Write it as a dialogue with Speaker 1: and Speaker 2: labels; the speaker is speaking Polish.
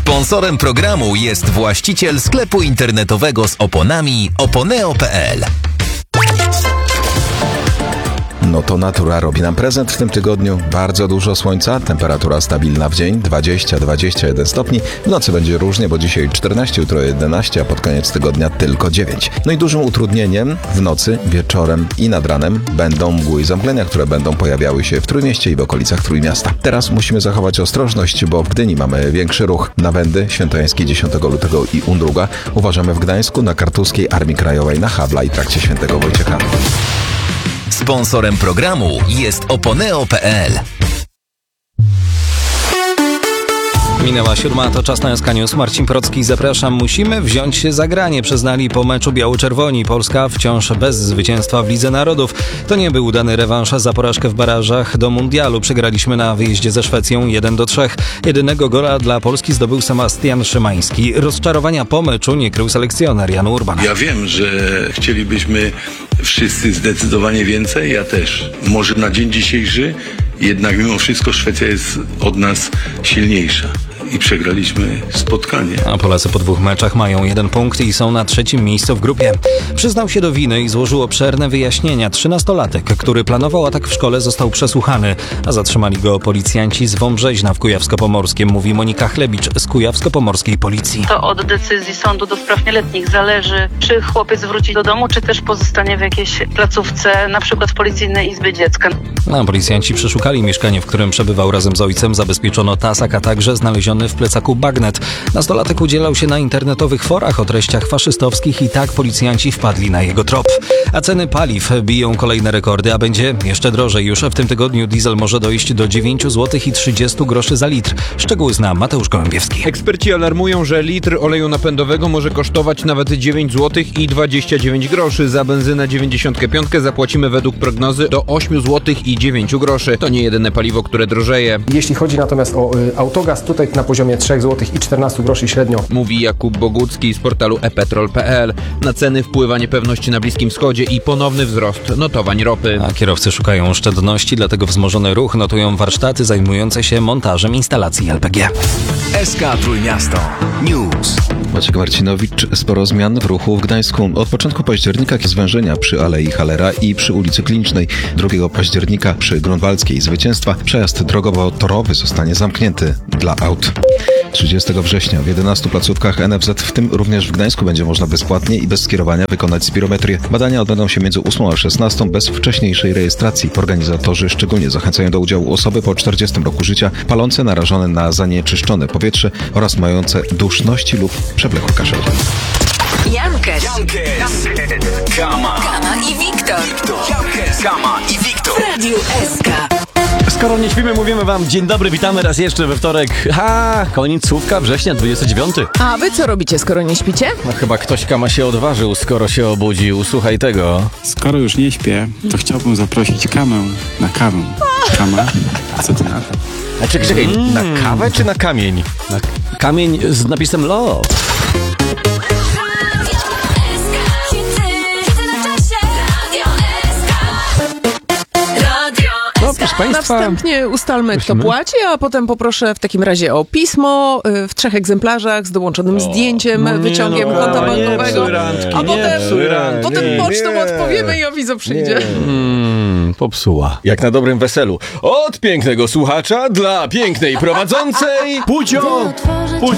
Speaker 1: Sponsorem programu jest właściciel sklepu internetowego z oponami oponeo.pl.
Speaker 2: No to natura robi nam prezent w tym tygodniu. Bardzo dużo słońca, temperatura stabilna w dzień 20-21 stopni. W nocy będzie różnie, bo dzisiaj 14, jutro 11, a pod koniec tygodnia tylko 9. No i dużym utrudnieniem w nocy, wieczorem i nad ranem będą mgły i zamglenia, które będą pojawiały się w Trójmieście i w okolicach Trójmiasta. Teraz musimy zachować ostrożność, bo w Gdyni mamy większy ruch na Wędy, Świętojańskiej 10 lutego i Undruga. Uważamy w Gdańsku, na Kartuskiej, Armii Krajowej, na Habla i Trakcie Świętego Wojciecha.
Speaker 1: Sponsorem programu jest oponeo.pl.
Speaker 3: Minęła 7, to czas na SK News. Marcin Procki, zapraszam. Musimy wziąć się za granie, przyznali po meczu biało-czerwoni. Polska wciąż bez zwycięstwa w Lidze Narodów. To nie był udany rewanż za porażkę w barażach do mundialu. Przegraliśmy na wyjeździe ze Szwecją 1-3. Jedynego gola dla Polski zdobył Sebastian Szymański. Rozczarowania po meczu nie krył selekcjoner Jan Urban.
Speaker 4: Ja wiem, że chcielibyśmy wszyscy zdecydowanie więcej, ja też. Może na dzień dzisiejszy jednak mimo wszystko Szwecja jest od nas silniejsza i przegraliśmy spotkanie.
Speaker 3: A Polacy po 2 meczach mają 1 punkt i są na 3. miejscu w grupie. Przyznał się do winy i złożył obszerne wyjaśnienia. 13-latek, który planował atak w szkole, został przesłuchany, a zatrzymali go policjanci z Wąbrzeźna w Kujawsko-Pomorskiem, mówi Monika Chlebicz z Kujawsko-Pomorskiej Policji.
Speaker 5: To od decyzji Sądu do Spraw Nieletnich zależy, czy chłopiec wróci do domu, czy też pozostanie w jakiejś placówce, na przykład w Policyjnej Izbie Dziecka.
Speaker 3: A policjanci przeszukali mieszkanie, w którym przebywał razem z ojcem. Zabezpieczono tasak, a także znaleziony w plecaku bagnet. Nastolatek udzielał się na internetowych forach o treściach faszystowskich i tak policjanci wpadli na jego trop. A ceny paliw biją kolejne rekordy, a będzie jeszcze drożej. Już w tym tygodniu diesel może dojść do 9 zł i 30 groszy za litr. Szczegóły zna Mateusz Gołębiewski.
Speaker 6: Eksperci alarmują, że litr oleju napędowego może kosztować nawet 9 zł i 29 groszy. Za benzynę 95 zapłacimy według prognozy do 8 zł i 9 groszy. To nie jedyne paliwo, które drożeje.
Speaker 7: Jeśli chodzi natomiast o autogaz, tutaj na poziomie 3 zł i 14 groszy średnio.
Speaker 6: Mówi Jakub Bogucki z portalu epetrol.pl. Na ceny wpływa niepewność na Bliskim Wschodzie i ponowny wzrost notowań ropy.
Speaker 3: A kierowcy szukają oszczędności, dlatego wzmożony ruch notują warsztaty zajmujące się montażem instalacji LPG.
Speaker 1: SK Trójmiasto News.
Speaker 2: Maciek Marcinowicz, sporo zmian w ruchu w Gdańsku. Od początku października zwężenia przy Alei Hallera i przy ulicy Klinicznej. 2 października przy Grunwaldzkiej Zwycięstwa przejazd drogowo-torowy zostanie zamknięty dla aut. 30 września w 11 placówkach NFZ, w tym również w Gdańsku, będzie można bezpłatnie i bez skierowania wykonać spirometrię. Badania odbędą się między 8 a 16 bez wcześniejszej rejestracji. Organizatorzy szczególnie zachęcają do udziału osoby po 40 roku życia, palące, narażone na zanieczyszczone powietrze oraz mające duszności lub przewlekły kaszel.
Speaker 8: Jankes,
Speaker 1: Kama
Speaker 8: Kama i Wiktor.
Speaker 1: Kama i Wiktor.
Speaker 8: W Radiu SK.
Speaker 9: Skoro nie śpimy, mówimy wam dzień dobry, witamy raz jeszcze we wtorek. Końcówka września, 29.
Speaker 10: A wy co robicie, skoro nie śpicie?
Speaker 9: No chyba ktoś Kama się odważył, skoro się obudził. Słuchaj tego.
Speaker 11: Skoro już nie śpię, to chciałbym zaprosić Kamę na kawę. Kama, co ty na to?
Speaker 9: A czekaj, na kawę czy na kamień? Na kamień z napisem love. No, proszę państwa,
Speaker 10: na wstępnie ustalmy, kto płaci, a potem popoproszę w takim razie o pismo w 3 egzemplarzach z dołączonym zdjęciem, wyciągiem konta bankowego, a potem pocztą odpowiemy i awizo przyjdzie.
Speaker 9: Popsuła. Jak na dobrym weselu. Od pięknego słuchacza dla pięknej prowadzącej Pucio